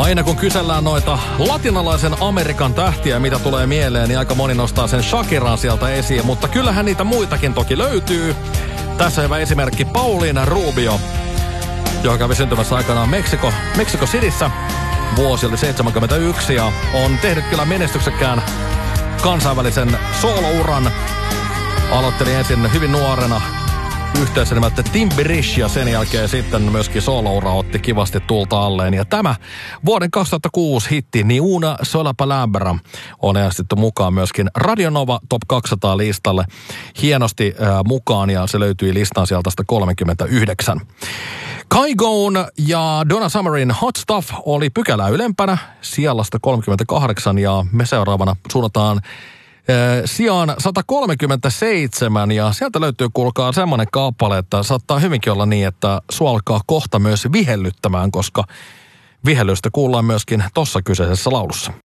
Aina kun kysellään noita latinalaisen Amerikan tähtiä, mitä tulee mieleen, niin aika moni nostaa sen Shakiran sieltä esiin. Mutta kyllähän niitä muitakin toki löytyy. Tässä hyvä esimerkki Paulina Rubio, joka kävi syntymässä aikanaan Meksiko Cityssä. Vuosi oli 71 ja on tehnyt kyllä menestyksekkään kansainvälisen soolouran. Aloitteli ensin hyvin nuorena yhteisö nimeltä Timbiriche ja sen jälkeen sitten myöskin soloura otti kivasti tulta alleen. Ja tämä vuoden 2006 hitti Ni una sola palabra on äänestetty mukaan myöskin Radio Nova Top 200 listalle hienosti mukaan ja se löytyi listan sieltä 139. Kygoen ja Donna Summerin Hot Stuff oli pykälää ylempänä sijalla 138 ja me seuraavana suunnataan sijaan 137 ja sieltä löytyy kuulkaa semmoinen kappale, että saattaa hyvinkin olla niin, että sua alkaa kohta myös vihellyttämään, koska vihellystä kuullaan myöskin tossa kyseisessä laulussa.